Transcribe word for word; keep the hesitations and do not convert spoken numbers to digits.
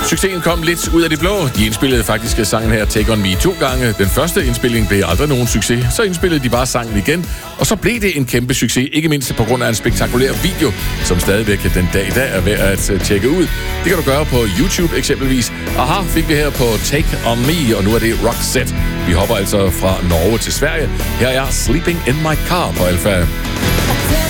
Succesen kom lidt ud af det blå. De indspillede faktisk sangen her, Take On Me, to gange. Den første indspilling blev aldrig nogen succes. Så indspillede de bare sangen igen, og så blev det en kæmpe succes. Ikke mindst på grund af en spektakulær video, som stadigvæk den dag i dag er værd at tjekke ud. Det kan du gøre på YouTube eksempelvis. Aha fik vi her på Take On Me, og nu er det Roxette. Vi hopper altså fra Norge til Sverige. Her er Sleeping In My Car på Alpha.